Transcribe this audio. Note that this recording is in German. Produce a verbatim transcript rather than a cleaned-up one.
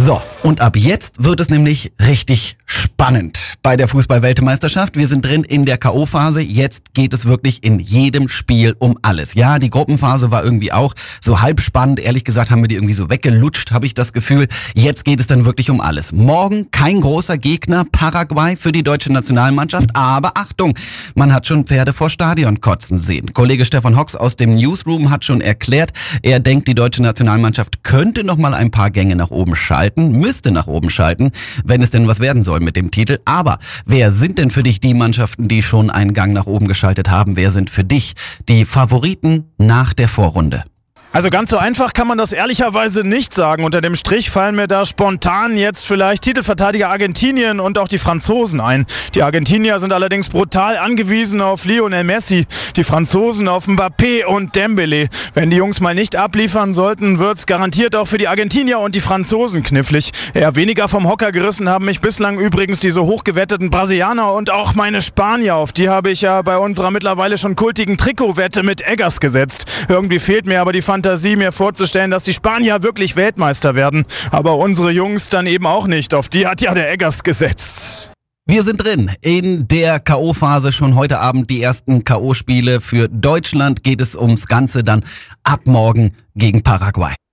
So, und ab jetzt wird es nämlich richtig spannend bei der Fußball-Weltmeisterschaft. Wir sind drin in der K O-Phase. Jetzt geht es wirklich in jedem Spiel um alles. Ja, die Gruppenphase war irgendwie auch so halb spannend. Ehrlich gesagt haben wir die irgendwie so weggelutscht, habe ich das Gefühl. Jetzt geht es dann wirklich um alles. Morgen kein großer Gegner, Paraguay für die deutsche Nationalmannschaft. Aber Achtung, man hat schon Pferde vor Stadion kotzen sehen. Kollege Stefan Hocks aus dem Newsroom hat schon erklärt, er denkt, die deutsche Nationalmannschaft könnte noch mal ein paar Gänge nach oben schalten, müsste nach oben schalten, wenn es denn was werden soll mit dem Titel. Aber wer sind denn für dich die Mannschaften, die schon einen Gang nach oben geschaltet haben? Wer sind für dich die Favoriten nach der Vorrunde? Also ganz so einfach kann man das ehrlicherweise nicht sagen. Unter dem Strich fallen mir da spontan jetzt vielleicht Titelverteidiger Argentinien und auch die Franzosen ein. Die Argentinier sind allerdings brutal angewiesen auf Lionel Messi, die Franzosen auf Mbappé und Dembélé. Wenn die Jungs mal nicht abliefern sollten, wird's garantiert auch für die Argentinier und die Franzosen knifflig. Eher weniger vom Hocker gerissen haben mich bislang übrigens diese hochgewetteten Brasilianer und auch meine Spanier. Auf die habe ich ja bei unserer mittlerweile schon kultigen Trikotwette mit Eggers gesetzt. Irgendwie fehlt mir aber die Fantasie, mir vorzustellen, dass die Spanier wirklich Weltmeister werden. Aber unsere Jungs dann eben auch nicht. Auf die hat ja der Eggers gesetzt. Wir sind drin in der K O-Phase. Schon heute Abend die ersten K O-Spiele. Für Deutschland geht es ums Ganze dann ab morgen gegen Paraguay.